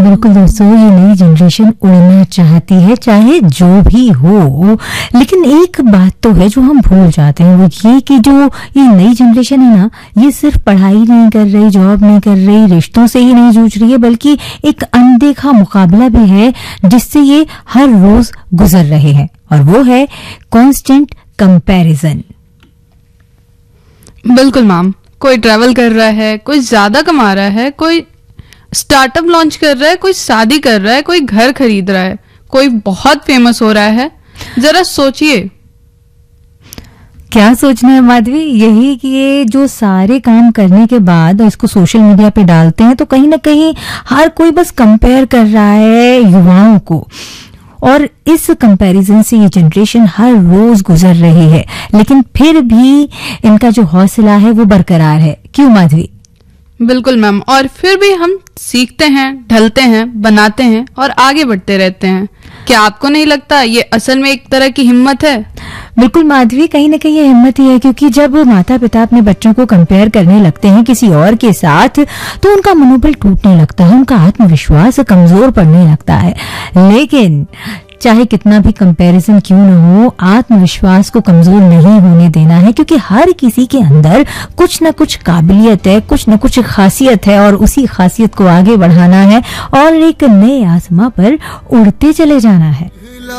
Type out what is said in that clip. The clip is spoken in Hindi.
बिल्कुल दोस्तों, ये नई जनरेशन उड़ना चाहती है, चाहे जो भी हो। लेकिन एक बात तो है जो हम भूल जाते हैं, वो ये कि जो ये नई जनरेशन है ना, ये सिर्फ पढ़ाई नहीं कर रही, जॉब नहीं कर रही, रिश्तों से ही नहीं जूझ रही है, बल्कि एक अनदेखा मुकाबला भी है जिससे ये हर रोज गुजर रहे हैं, और वो है कांस्टेंट कंपैरिजन। बिल्कुल मैम, कोई ट्रैवल कर रहा है, कोई ज्यादा कमा रहा है, कोई स्टार्टअप लॉन्च कर रहा है, कोई शादी कर रहा है, कोई घर खरीद रहा है, कोई बहुत फेमस हो रहा है। जरा सोचिए। क्या सोचना है माधवी, यही कि ये जो सारे काम करने के बाद इसको सोशल मीडिया पे डालते हैं तो कहीं ना कहीं हर कोई बस कंपेयर कर रहा है युवाओं को, और इस कंपैरिजन से ये जनरेशन हर रोज गुजर रही है। लेकिन फिर भी इनका जो हौसला है वो बरकरार है। क्यों माधवी? बिल्कुल मैम, और फिर भी हम सीखते हैं, ढलते हैं, बनाते हैं और आगे बढ़ते रहते हैं। क्या आपको नहीं लगता ये असल में एक तरह की हिम्मत है? बिल्कुल माधवी, कहीं ना कहीं ये हिम्मत ही है, क्योंकि जब माता पिता अपने बच्चों को कंपेयर करने लगते हैं किसी और के साथ तो उनका मनोबल टूटने लगता है, उनका आत्मविश्वास कमजोर पड़ने लगता है। लेकिन चाहे कितना भी कंपैरिजन क्यों न हो, आत्मविश्वास को कमजोर नहीं होने देना है, क्योंकि हर किसी के अंदर कुछ न कुछ काबिलियत है, कुछ न कुछ खासियत है, और उसी खासियत को आगे बढ़ाना है और एक नए आसमां पर उड़ते चले जाना है।